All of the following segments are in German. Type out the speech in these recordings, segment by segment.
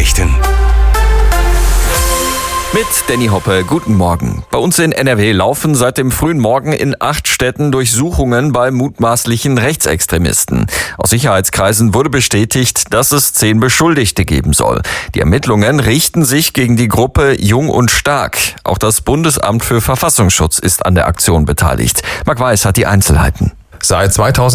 Nachrichten. Mit Danny Hoppe, guten Morgen. Bei uns in NRW laufen seit dem frühen Morgen in 8 Städten Durchsuchungen bei mutmaßlichen Rechtsextremisten. Aus Sicherheitskreisen wurde bestätigt, dass es 10 Beschuldigte geben soll. Die Ermittlungen richten sich gegen die Gruppe Jung und Stark. Auch das Bundesamt für Verfassungsschutz ist an der Aktion beteiligt. Marc Weiß hat die Einzelheiten. Seit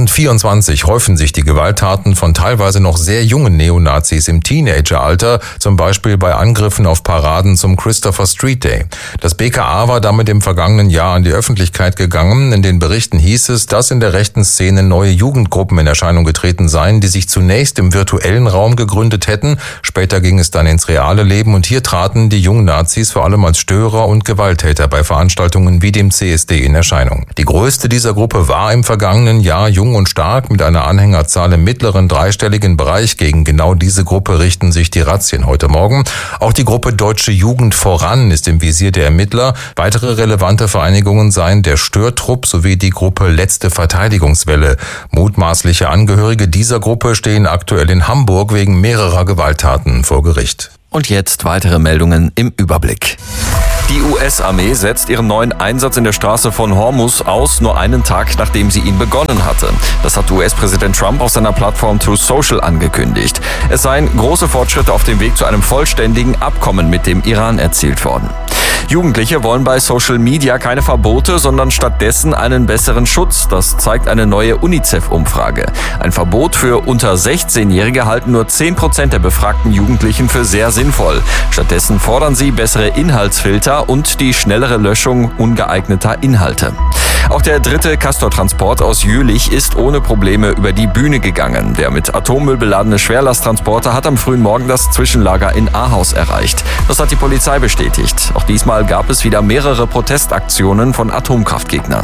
2024 häufen sich die Gewalttaten von teilweise noch sehr jungen Neonazis im Teenageralter, zum Beispiel bei Angriffen auf Paraden zum Christopher Street Day. Das BKA war damit im vergangenen Jahr an die Öffentlichkeit gegangen. In den Berichten hieß es, dass in der rechten Szene neue Jugendgruppen in Erscheinung getreten seien, die sich zunächst im virtuellen Raum gegründet hätten. Später ging es dann ins reale Leben und hier traten die jungen Nazis vor allem als Störer und Gewalttäter bei Veranstaltungen wie dem CSD in Erscheinung. Die größte dieser Gruppe war im vergangenen Jahr Jung und Stark mit einer Anhängerzahl im mittleren dreistelligen Bereich. Gegen genau diese Gruppe richten sich die Razzien heute Morgen. Auch die Gruppe Deutsche Jugend voran ist im Visier der Ermittler. Weitere relevante Vereinigungen seien der Störtrupp sowie die Gruppe Letzte Verteidigungswelle. Mutmaßliche Angehörige dieser Gruppe stehen aktuell in Hamburg wegen mehrerer Gewalttaten vor Gericht. Und jetzt weitere Meldungen im Überblick. Die US-Armee setzt ihren neuen Einsatz in der Straße von Hormuz aus, nur einen Tag nachdem sie ihn begonnen hatte. Das hat US-Präsident Trump auf seiner Plattform Truth Social angekündigt. Es seien große Fortschritte auf dem Weg zu einem vollständigen Abkommen mit dem Iran erzielt worden. Jugendliche wollen bei Social Media keine Verbote, sondern stattdessen einen besseren Schutz. Das zeigt eine neue UNICEF-Umfrage. Ein Verbot für unter 16-Jährige halten nur 10% der befragten Jugendlichen für sehr sinnvoll. Stattdessen fordern sie bessere Inhaltsfilter und die schnellere Löschung ungeeigneter Inhalte. Auch der 3. Castor-Transport aus Jülich ist ohne Probleme über die Bühne gegangen. Der mit Atommüll beladene Schwerlasttransporter hat am frühen Morgen das Zwischenlager in Ahaus erreicht. Das hat die Polizei bestätigt. Auch diesmal gab es wieder mehrere Protestaktionen von Atomkraftgegnern.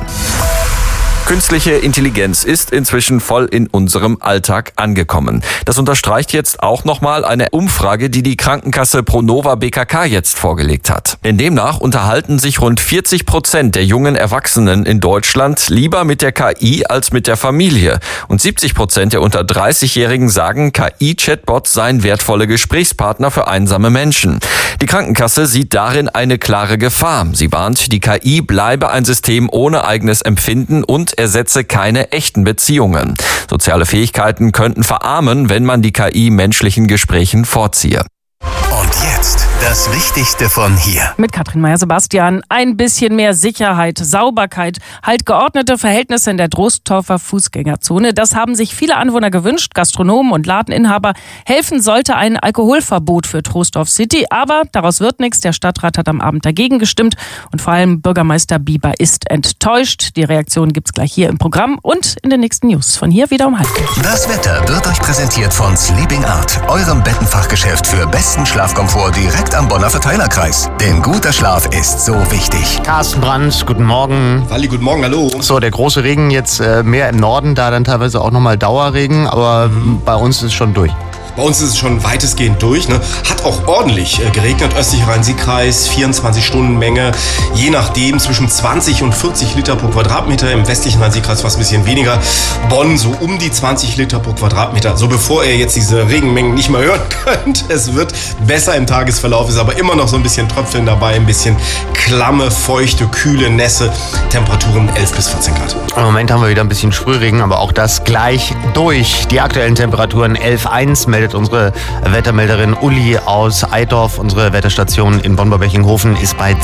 Künstliche Intelligenz ist inzwischen voll in unserem Alltag angekommen. Das unterstreicht jetzt auch nochmal eine Umfrage, die die Krankenkasse Pronova BKK jetzt vorgelegt hat. Denn demnach unterhalten sich rund 40% der jungen Erwachsenen in Deutschland lieber mit der KI als mit der Familie. Und 70% der unter 30-Jährigen sagen, KI-Chatbots seien wertvolle Gesprächspartner für einsame Menschen. Die Krankenkasse sieht darin eine klare Gefahr. Sie warnt, die KI bleibe ein System ohne eigenes Empfinden und ersetze keine echten Beziehungen. Soziale Fähigkeiten könnten verarmen, wenn man die KI menschlichen Gesprächen vorziehe. Und jetzt das Wichtigste von hier. Mit Katrin Meyer-Sebastian. Ein bisschen mehr Sicherheit, Sauberkeit, halt geordnete Verhältnisse in der Trostorfer Fußgängerzone. Das haben sich viele Anwohner gewünscht. Gastronomen und Ladeninhaber. Helfen sollte ein Alkoholverbot für Troisdorf City. Aber daraus wird nichts. Der Stadtrat hat am Abend dagegen gestimmt. Und vor allem Bürgermeister Bieber ist enttäuscht. Die Reaktion gibt's gleich hier im Programm und in den nächsten News. Von hier wieder um 12:30. Das Wetter wird euch präsentiert von Sleeping Art, eurem Bettenfachgeschäft für besten Schlafkomfort direkt am Bonner Verteilerkreis. Denn guter Schlaf ist so wichtig. Carsten Brandt, guten Morgen. Walli, guten Morgen, hallo. So, der große Regen jetzt mehr im Norden, da dann teilweise auch nochmal Dauerregen, aber bei uns ist es schon durch. Bei uns ist es schon weitestgehend durch. Hat auch ordentlich geregnet. Östlicher Rhein-Sieg-Kreis, 24-Stunden-Menge. Je nachdem zwischen 20 und 40 Liter pro Quadratmeter. Im westlichen Rhein-Sieg-Kreis fast ein bisschen weniger. Bonn so um die 20 Liter pro Quadratmeter. So bevor ihr jetzt diese Regenmengen nicht mehr hören könnt. Es wird besser im Tagesverlauf. Ist aber immer noch so ein bisschen Tröpfeln dabei. Ein bisschen klamme, feuchte, kühle, nässe. Temperaturen 11 bis 14 Grad. Im Moment haben wir wieder ein bisschen Sprühregen, aber auch das gleich durch. Die aktuellen Temperaturen 11,1 meldet unsere Wettermelderin Uli aus Eidorf. Unsere Wetterstation in Bonn-Bechinghofen ist bei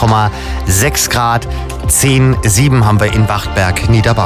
10,6 Grad. 10,7 haben wir in Wachtberg, Niederbach.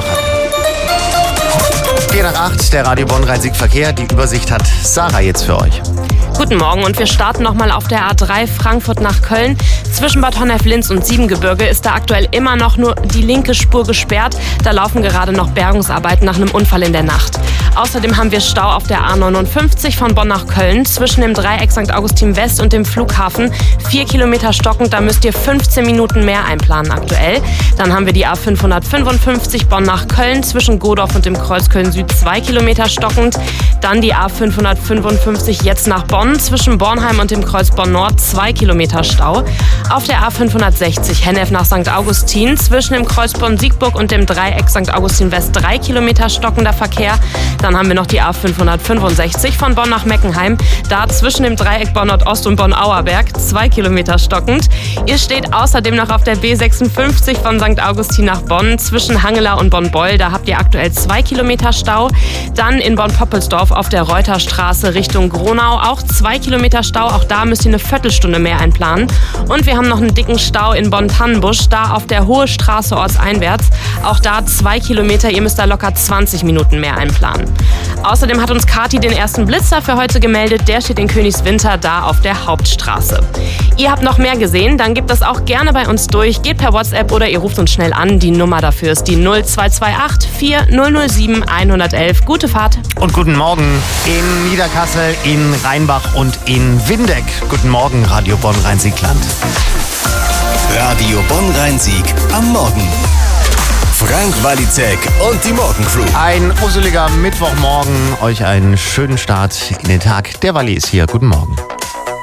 7:04, der Radio Bonn Rhein-Sieg-Verkehr. Die Übersicht hat Sarah jetzt für euch. Guten Morgen und wir starten nochmal auf der A3 Frankfurt nach Köln. Zwischen Bad Honnef-Linz und Siebengebirge ist da aktuell immer noch nur die linke Spur gesperrt. Da laufen gerade noch Bergungsarbeiten nach einem Unfall in der Nacht. Außerdem haben wir Stau auf der A59 von Bonn nach Köln zwischen dem Dreieck St. Augustin West und dem Flughafen. 4 Kilometer stockend, da müsst ihr 15 Minuten mehr einplanen aktuell. Dann haben wir die A555 Bonn nach Köln zwischen Godorf und dem Kreuz Köln Süd 2 Kilometer stockend. Dann die A555 jetzt nach Bonn Bonn zwischen Bornheim und dem Kreuz Bonn Nord 2 Kilometer Stau. Auf der A560 Hennef nach St. Augustin zwischen dem Kreuz Bonn-Siegburg und dem Dreieck St. Augustin West 3 Kilometer stockender Verkehr. Dann haben wir noch die A565 von Bonn nach Meckenheim. Da zwischen dem Dreieck Bonn Nordost und Bonn-Auerberg 2 Kilometer stockend. Ihr steht außerdem noch auf der B56 von St. Augustin nach Bonn zwischen Hangela und Bonn-Beul. Da habt ihr aktuell 2 Kilometer Stau. Dann in Bonn-Poppelsdorf auf der Reuterstraße Richtung Gronau auch 2 Kilometer Stau. Auch da müsst ihr eine Viertelstunde mehr einplanen. Und wir haben noch einen dicken Stau in Bonn-Tannenbusch, da auf der Hohe Straße ortseinwärts. Auch da 2 Kilometer, ihr müsst da locker 20 Minuten mehr einplanen. Außerdem hat uns Kati den ersten Blitzer für heute gemeldet. Der steht in Königswinter, da auf der Hauptstraße. Ihr habt noch mehr gesehen, dann gebt das auch gerne bei uns durch. Geht per WhatsApp oder ihr ruft uns schnell an. Die Nummer dafür ist die 0228 4007 111. Gute Fahrt. Und guten Morgen in Niederkassel, in Rheinbach und in Windeck. Guten Morgen, Radio Bonn-Rhein-Sieg-Land. Radio Bonn-Rhein-Sieg am Morgen. Frank Walizek und die Morgencrew. Ein useliger Mittwochmorgen. Euch einen schönen Start in den Tag. Der Walli ist hier. Guten Morgen.